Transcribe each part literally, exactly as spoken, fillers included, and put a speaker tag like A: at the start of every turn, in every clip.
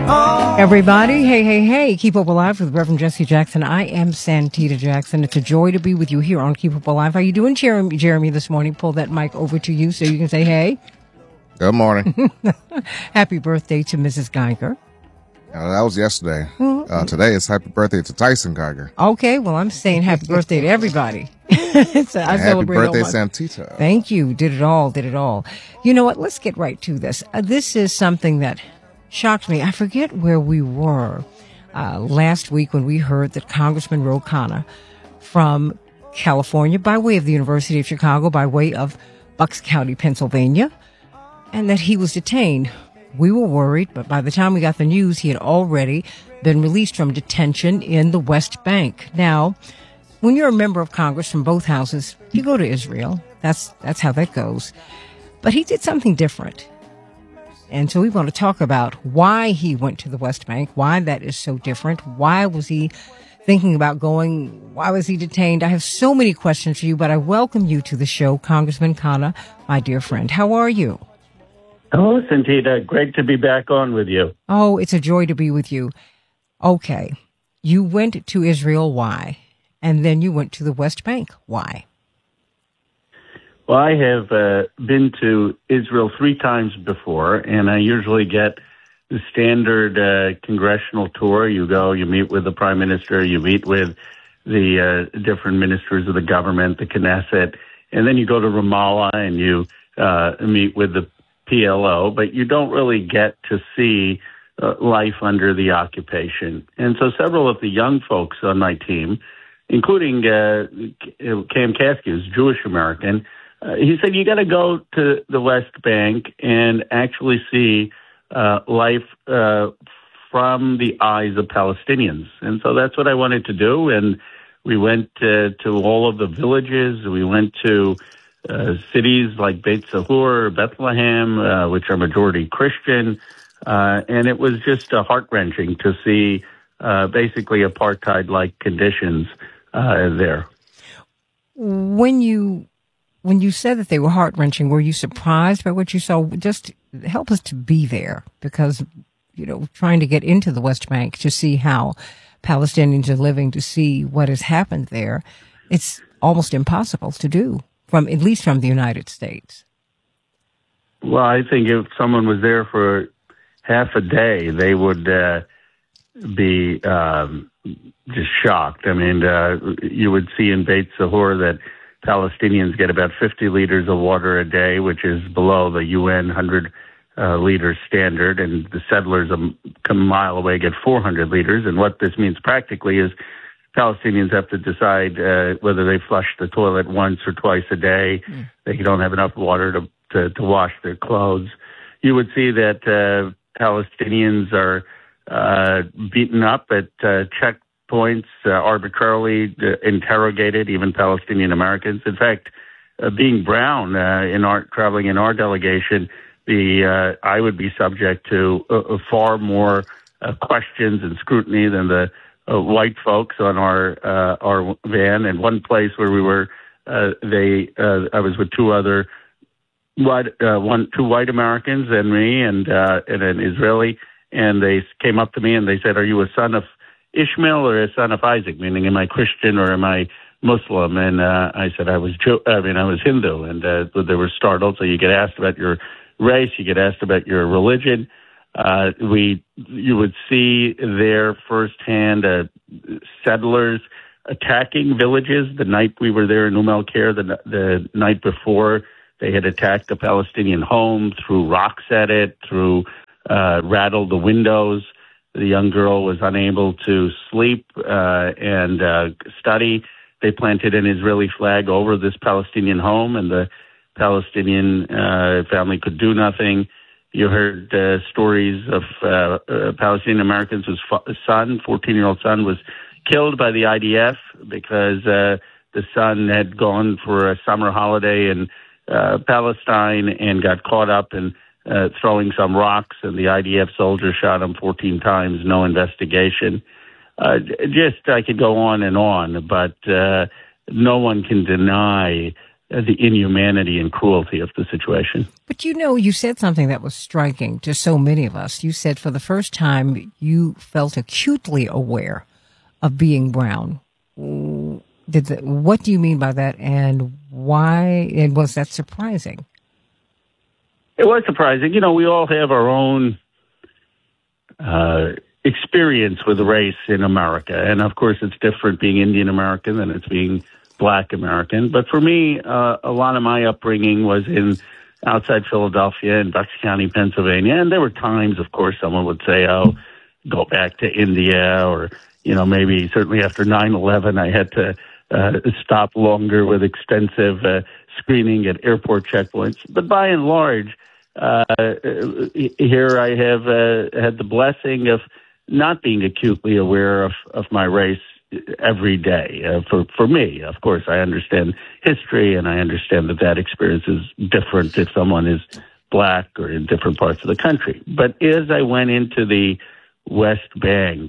A: Everybody, hey, hey, hey, Keep Up Alive with Reverend Jesse Jackson. I am Santita Jackson. It's a joy to be with you here on Keep Up Alive. How you doing, Jeremy, Jeremy this morning? Pull that mic over to you so you can say hey.
B: Good morning.
A: Happy birthday to Missus Geiger.
B: Uh, that was yesterday. Uh, today it's happy birthday to Tyson Geiger.
A: Okay, well, I'm saying happy birthday to everybody. It's a, I
B: happy birthday,
A: all
B: Santita.
A: Thank you. Did it all, did it all. You know what? Let's get right to this. Uh, this is something that shocked me. I forget where we were uh, last week when we heard that Congressman Ro Khanna from California, by way of the University of Chicago, by way of Bucks County, Pennsylvania, and that he was detained. We were worried, but by the time we got the news, he had already been released from detention in the West Bank. Now, when you're a member of Congress from both houses, you go to Israel. That's that's how that goes. But he did something different. And so we want to talk about why he went to the West Bank, why that is so different. Why was he thinking about going? Why was he detained? I have so many questions for you, but I welcome you to the show, Congressman Khanna, my dear friend. How are you?
C: Hello, Santita. Great to be back on with you.
A: Oh, it's a joy to be with you. Okay. You went to Israel. Why? And then you went to the West Bank. Why?
C: Well, I have uh, been to Israel three times before, and I usually get the standard uh, congressional tour. You go, you meet with the prime minister, you meet with the uh, different ministers of the government, the Knesset, and then you go to Ramallah and you uh, meet with the P L O, but you don't really get to see uh, life under the occupation. And so several of the young folks on my team, including uh, Cam Caskey, who's Jewish American, uh, he said, you got to go to the West Bank and actually see uh, life uh, from the eyes of Palestinians. And so that's what I wanted to do. And we went uh, to all of the villages. We went to Uh, cities like Beit Sahur, Bethlehem, uh, which are majority Christian, uh, and it was just uh, heart-wrenching to see uh, basically apartheid-like conditions uh, there.
A: When you when you said that they were heart-wrenching, were you surprised by what you saw? Just help us to be there, because, you know, trying to get into the West Bank to see how Palestinians are living, to see what has happened there, it's almost impossible to do. From at least from the United States.
C: Well, I think if someone was there for half a day, they would uh, be um, just shocked. I mean, uh, you would see in Beit Sahur that Palestinians get about fifty liters of water a day, which is below the U N one hundred uh, liter standard, and the settlers a, a mile away get four hundred liters. And what this means practically is Palestinians have to decide uh, whether they flush the toilet once or twice a day. Mm. They don't have enough water to, to, to wash their clothes. You would see that uh, Palestinians are uh, beaten up at uh, checkpoints, uh, arbitrarily uh, interrogated, even Palestinian Americans. In fact, uh, being brown uh, in our traveling in our delegation, the uh, I would be subject to uh, far more uh, questions and scrutiny than the Uh, white folks on our uh, our van. And one place where we were, uh, they uh, I was with two other white uh, one two white Americans and me and uh, and an Israeli, and they came up to me and they said, "Are you a son of Ishmael or a son of Isaac?" Meaning, am I Christian or am I Muslim? And uh, I said I was Jew- I mean I was Hindu, and uh, they were startled. So you get asked about your race, you get asked about your religion. Uh, we, you would see there firsthand uh, settlers attacking villages. The night we were there in Umm al-Khair, the, the night before, they had attacked a Palestinian home, threw rocks at it, threw, uh, rattled the windows. The young girl was unable to sleep uh, and uh, study. They planted an Israeli flag over this Palestinian home, and the Palestinian uh, family could do nothing. You heard uh, stories of uh, uh, Palestinian Americans whose fa- son, fourteen-year-old son, was killed by the I D F because uh, the son had gone for a summer holiday in uh, Palestine and got caught up in uh, throwing some rocks, and the I D F soldier shot him fourteen times, no investigation. Uh, just, I could go on and on, but uh, no one can deny uh, the inhumanity and cruelty of the situation.
A: But you know, you said something that was striking to so many of us. You said for the first time you felt acutely aware of being brown. Did the, what do you mean by that, and why? And was that surprising?
C: It was surprising. You know, we all have our own uh, experience with race in America, and of course, it's different being Indian American than it's being Black American. But for me, uh, a lot of my upbringing was in outside Philadelphia in Bucks County, Pennsylvania, and there were times, of course, someone would say, "Oh, go back to India," or you know, maybe certainly after nine eleven, I had to uh, stop longer with extensive uh, screening at airport checkpoints. But by and large, uh, here I have uh, had the blessing of not being acutely aware of, of my race every day. Uh, for, for me, of course, I understand history, and I understand that that experience is different if someone is Black or in different parts of the country. But as I went into the West Bank,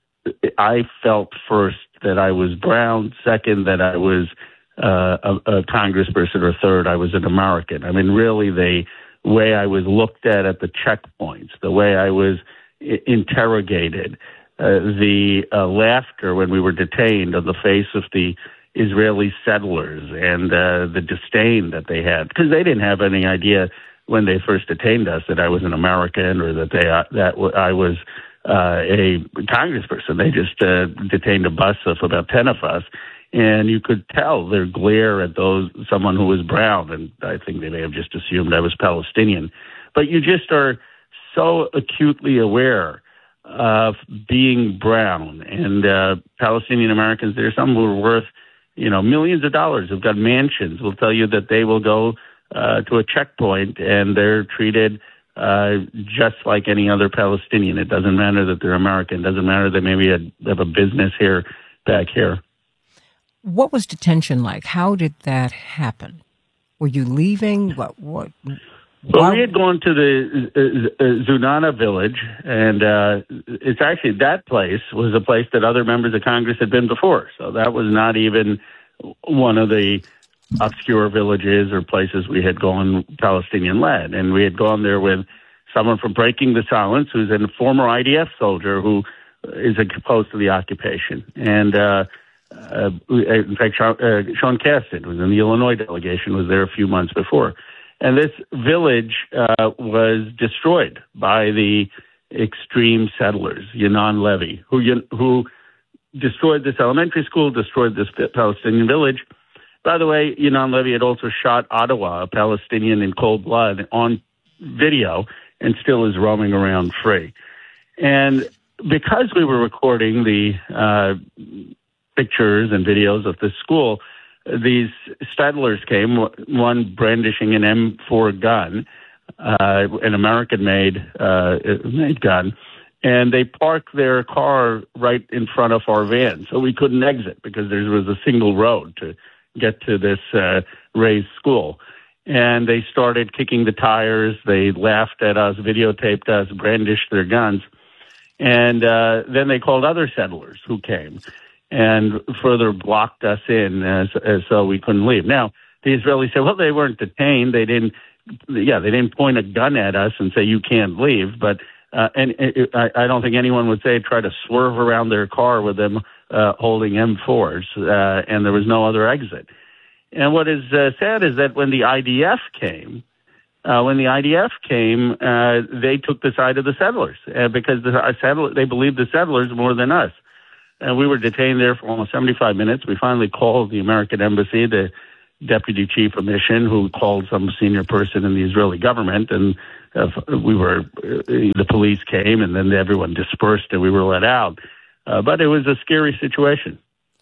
C: I felt first that I was brown, second that I was uh, a, a congressperson, or third I was an American. I mean, really the way I was looked at at the checkpoints, the way I was I- interrogated, uh, the uh, laughter when we were detained on the face of the Israeli settlers, and uh, the disdain that they had, because they didn't have any idea when they first detained us that I was an American, or that they uh, that w- I was Uh, a congressperson. They just uh, detained a bus of about ten of us, and you could tell their glare at those someone who was brown, and I think they may have just assumed I was Palestinian. But you just are so acutely aware of being brown, and uh, Palestinian Americans. There are some who are worth, you know, millions of dollars, who've got mansions, will tell you that they will go uh, to a checkpoint and they're treated Uh, just like any other Palestinian. It doesn't matter that they're American. It doesn't matter that maybe they have a business here, back here.
A: What was detention like? How did that happen? Were you leaving? What? What?
C: Well, we had gone to the uh, uh, Zunana village, and uh, it's actually, that place was a place that other members of Congress had been before. So that was not even one of the obscure villages or places we had gone Palestinian-led. And we had gone there with someone from Breaking the Silence, who's a former I D F soldier who is opposed to the occupation. And, uh, uh, in fact, Sean, uh, Sean Casten, who was in the Illinois delegation, was there a few months before. And this village uh, was destroyed by the extreme settlers, Yonah Levy, who, who destroyed this elementary school, destroyed this Palestinian village. By the way, Yonah Levy had also shot Ottawa, a Palestinian, in cold blood on video, and still is roaming around free. And because we were recording the uh, pictures and videos of this school, these settlers came, one brandishing an M four gun, uh, an American-made uh, made gun, and they parked their car right in front of our van, so we couldn't exit because there was a single road to get to this uh, raised school. And they started kicking the tires. They laughed at us, videotaped us, brandished their guns. And uh, then they called other settlers who came and further blocked us in as, as so we couldn't leave. Now, the Israelis said, well, they weren't detained. They didn't, yeah, they didn't point a gun at us and say, you can't leave. But uh, and it, I, I don't think anyone would say try to swerve around their car with them Uh, holding M fours, uh, and there was no other exit. And what is uh, sad is that when the I D F came, uh, when the I D F came, uh, they took the side of the settlers uh, because the uh, settler, they believed the settlers more than us. And we were detained there for almost seventy-five minutes. We finally called the American embassy, the deputy chief of mission, who called some senior person in the Israeli government, and uh, we were uh, the police came, and then everyone dispersed, and we were let out. Uh, but it was a scary situation.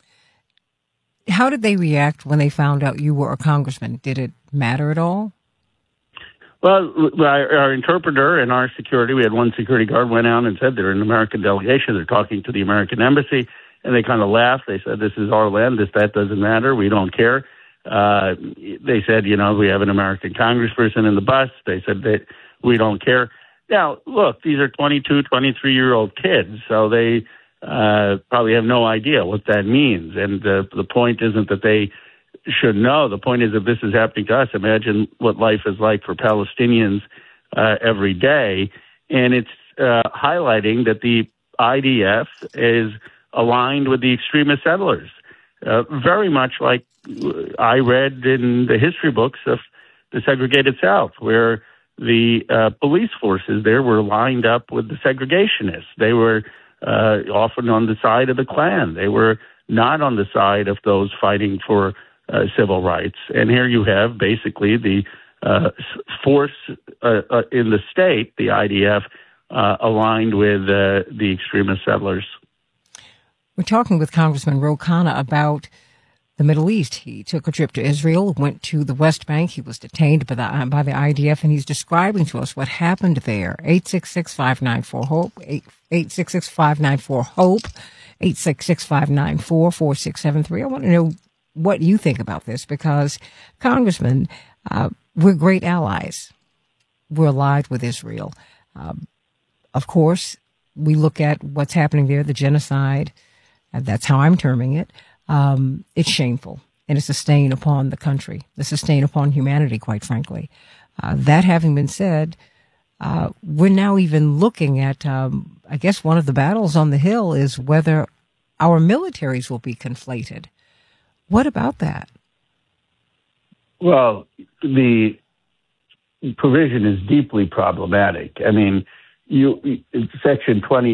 A: How did they react when they found out you were a congressman? Did it matter at all?
C: Well, our, our interpreter and our security, we had one security guard, went out and said they're an American delegation. They're talking to the American embassy. And they kind of laughed. They said, this is our land. This, that doesn't matter. We don't care. Uh, they said, you know, we have an American congressperson in the bus. They said that we don't care. Now, look, these are twenty-two, twenty-three-year-old kids. So they uh, probably have no idea what that means. And uh, the point isn't that they should know. The point is, if this is happening to us, imagine what life is like for Palestinians uh, every day. And it's uh, highlighting that the I D F is aligned with the extremist settlers, uh, very much like I read in the history books of the segregated South, where the uh, police forces there were lined up with the segregationists. They were uh, often on the side of the Klan. They were not on the side of those fighting for uh, civil rights. And here you have basically the uh, force uh, uh, in the state, the I D F, uh, aligned with uh, the extremist settlers.
A: We're talking with Congressman Ro Khanna about the Middle East. He took a trip to Israel, went to the West Bank. He was detained by the, by the I D F, and he's describing to us what happened there. eight six six, five nine four, HOPE, eight six six, five nine four, HOPE, eight six six, five nine four, four six seven three. I want to know what you think about this, because, Congressman, uh, we're great allies. We're allied with Israel. Um, of course, we look at what's happening there, the genocide. And that's how I'm terming it. Um, it's shameful, and it's a stain upon the country. It's a stain upon humanity, quite frankly. Uh, that having been said, uh, we're now even looking at, um, I guess one of the battles on the Hill is whether our militaries will be conflated. What about that?
C: Well, the provision is deeply problematic. I mean, you, Section twenty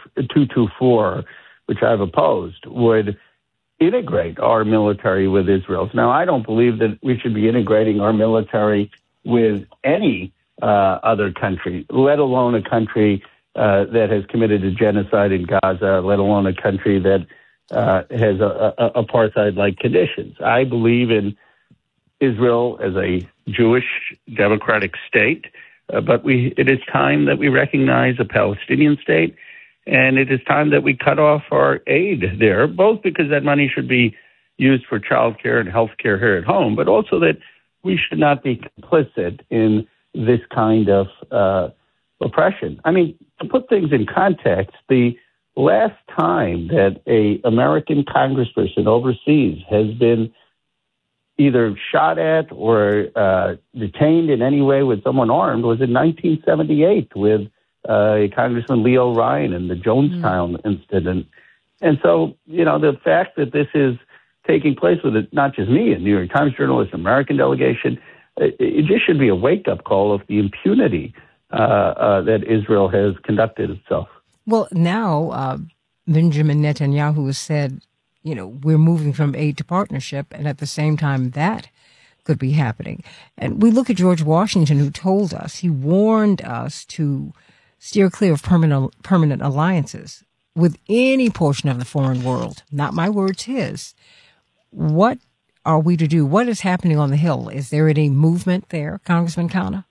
C: twenty-two, which I've opposed, would integrate our military with Israel's. Now, I don't believe that we should be integrating our military with any uh, other country, let alone a country uh, that has committed a genocide in Gaza, let alone a country that uh, has a, a, apartheid-like conditions. I believe in Israel as a Jewish democratic state, uh, but we it is time that we recognize a Palestinian state. And it is time that we cut off our aid there, both because that money should be used for child care and health care here at home, but also that we should not be complicit in this kind of uh, oppression. I mean, to put things in context, the last time that a American congressperson overseas has been either shot at or uh, detained in any way with someone armed was in nineteen seventy-eight with Uh, Congressman Leo Ryan and the Jonestown mm. incident. And so, you know, the fact that this is taking place with it, not just me, a New York Times journalist, American delegation, it, it just should be a wake-up call of the impunity uh, uh, that Israel has conducted itself.
A: Well, now uh, Benjamin Netanyahu has said, you know, we're moving from aid to partnership, and at the same time that could be happening. And we look at George Washington, who told us, he warned us to steer clear of permanent permanent alliances with any portion of the foreign world. Not my words, his. What are we to do? What is happening on the Hill? Is there any movement there, Congressman Khanna?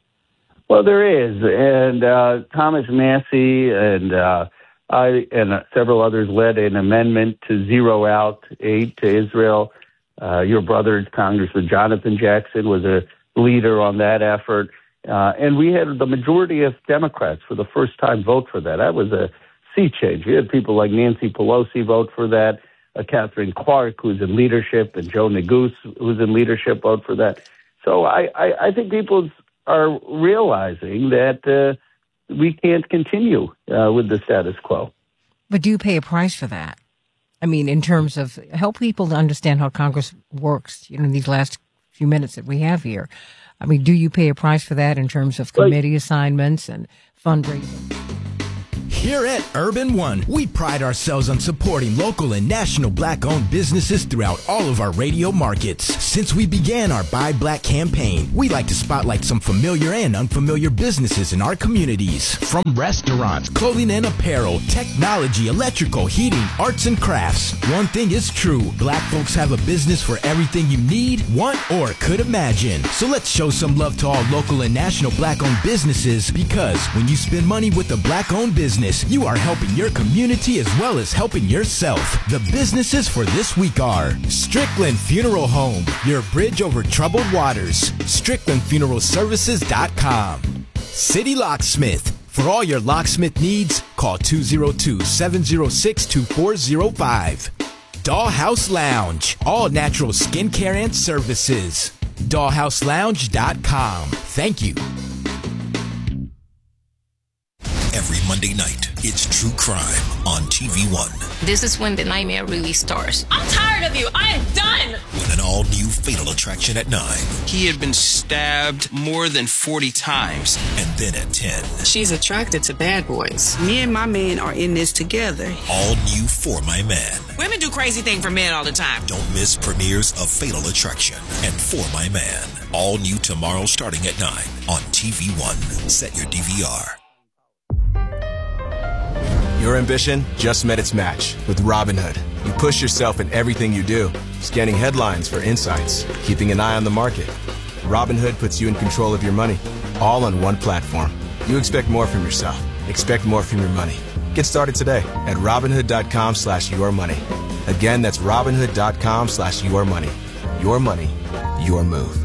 C: Well, there is. And uh, Thomas Massie and uh, I and uh, several others led an amendment to zero out aid to Israel. Uh, your brother, Congressman Jonathan Jackson, was a leader on that effort. Uh, and we had the majority of Democrats for the first time vote for that. That was a sea change. We had people like Nancy Pelosi vote for that, uh, Catherine Clark, who's in leadership, and Joe Neguse, who's in leadership, vote for that. So I, I, I think people are realizing that uh, we can't continue uh, with the status quo.
A: But do you pay a price for that? I mean, in terms of help people to understand how Congress works, you know, in these last few minutes that we have here. I mean, do you pay a price for that in terms of committee assignments and fundraising?
D: Here at Urban One, we pride ourselves on supporting local and national Black-owned businesses throughout all of our radio markets. Since we began our Buy Black campaign, we like to spotlight some familiar and unfamiliar businesses in our communities. From restaurants, clothing and apparel, technology, electrical, heating, arts and crafts. One thing is true, Black folks have a business for everything you need, want, or could imagine. So let's show some love to all local and national Black-owned businesses, because when you spend money with a Black-owned business, you are helping your community as well as helping yourself. The businesses for this week are Strickland Funeral Home, your bridge over troubled waters. strickland funeral services dot com. City Locksmith. For all your locksmith needs, call two oh two, seven oh six, two four oh five. Dollhouse Lounge, all natural skincare and services. dollhouse lounge dot com. Thank you.
E: Every Monday night, it's True Crime on T V One.
F: This is when the nightmare really starts. I'm tired of you. I am done.
E: With an all-new Fatal Attraction at nine.
G: He had been stabbed more than forty times.
E: And then at ten.
H: She's attracted to bad boys. Me and my man are in this together.
E: All new For My Man.
H: Women do crazy things for men all the time.
E: Don't miss premieres of Fatal Attraction and For My Man. All new tomorrow starting at nine on T V One. Set your D V R.
I: Your ambition just met its match with Robinhood. You push yourself in everything you do, scanning headlines for insights, keeping an eye on the market. Robinhood puts you in control of your money, all on one platform. You expect more from yourself. Expect more from your money. Get started today at Robinhood.com slash your money. Again, that's Robinhood.com slash your money. Your money, your move.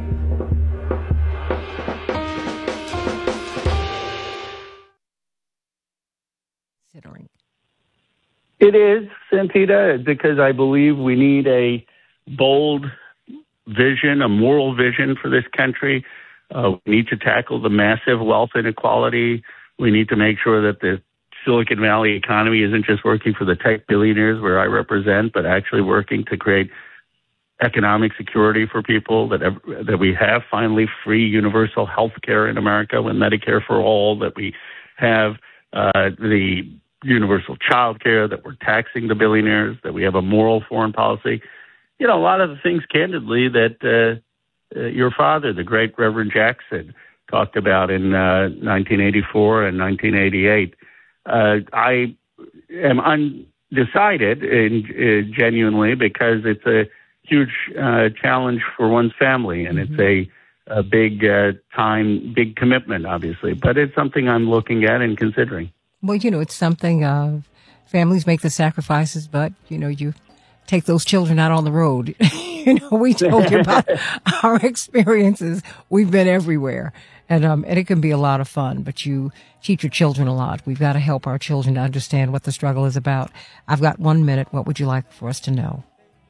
C: It is, Santita, because I believe we need a bold vision, a moral vision for this country. Uh, we need to tackle the massive wealth inequality. We need to make sure that the Silicon Valley economy isn't just working for the tech billionaires where I represent, but actually working to create economic security for people, that that we have finally free universal health care in America with Medicare for all, that we have uh, the universal child care, that we're taxing the billionaires, that we have a moral foreign policy. You know, a lot of the things, candidly, that uh, uh, your father, the great Reverend Jackson, talked about in uh, nineteen eighty-four and nineteen eighty-eight. Uh, I am undecided, in, uh, genuinely, because it's a huge uh, challenge for one's family, and mm-hmm. it's a, a big uh, time, big commitment, obviously. But it's something I'm looking at and considering.
A: Well, you know, it's something, uh, families make the sacrifices, but, you know, you take those children out on the road. You know, we told you about our experiences. We've been everywhere. And, um, and it can be a lot of fun, but you teach your children a lot. We've got to help our children to understand what the struggle is about. I've got one minute. What would you like for us to know?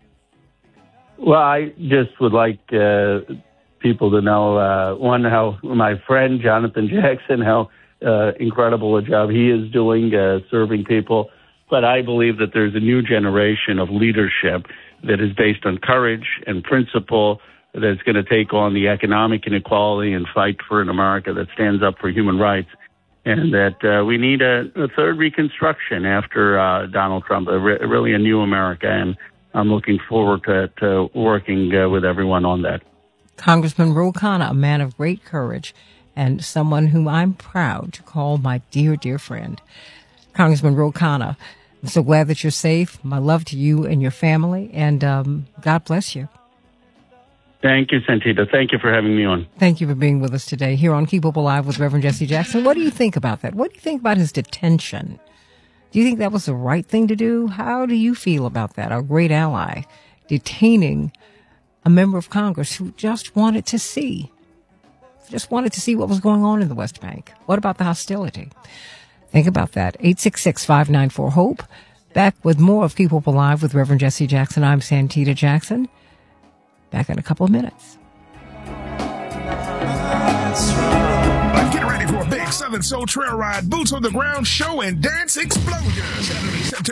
C: Well, I just would like, uh, people to know, uh, one, how my friend Jonathan Jackson, how, Uh, incredible a job he is doing, uh, serving people. But I believe that there's a new generation of leadership that is based on courage and principle, that's going to take on the economic inequality and fight for an America that stands up for human rights. And that uh, we need a, a third reconstruction after uh, Donald Trump, a re- really a new America. And I'm looking forward to, to working uh, with everyone on that.
A: Congressman Ro Khanna, a man of great courage, and someone whom I'm proud to call my dear, dear friend. Congressman Ro Khanna, I'm so glad that you're safe. My love to you and your family, and um, God bless you.
C: Thank you, Santita. Thank you for having me on.
A: Thank you for being with us today here on Keep Hope Alive with Reverend Jesse Jackson. What do you think about that? What do you think about his detention? Do you think that was the right thing to do? How do you feel about that? Our great ally detaining a member of Congress who just wanted to see Just wanted to see what was going on in the West Bank. What about the hostility? Think about that. eight six six, five nine four, HOPE. Back with more of Keep Hope Alive with Reverend Jesse Jackson. I'm Santita Jackson. Back in a couple of minutes.
J: Let's get ready for a big Southern Soul Trail Ride, boots on the ground show and dance explosion. Saturday, September